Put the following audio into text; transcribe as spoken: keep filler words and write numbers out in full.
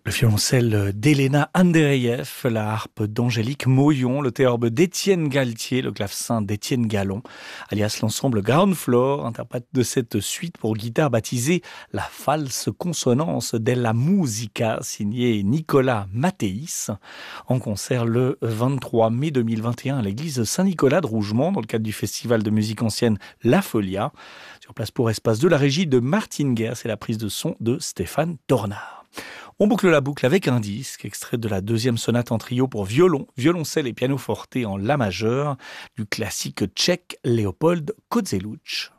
Le violoncelle d'Elena Andereyev, la harpe d'Angélique Moyon, le théorbe d'Étienne Galtier, le clavecin d'Étienne Gallon, alias l'ensemble Ground Floor, interprète de cette suite pour guitare baptisée La false consonance della musica, signée Nicolas Mattéis, en concert le vingt-trois mai deux mille vingt et un à l'église Saint-Nicolas de Rougemont, dans le cadre du festival de musique ancienne La Folia. Sur place pour espace de la régie de Martine Guerre, c'est la prise de son de Stéphane Tornard. On boucle la boucle avec un disque, extrait de la deuxième sonate en trio pour violon, violoncelle et piano forte en la majeur, du classique tchèque Léopold Kozeluch.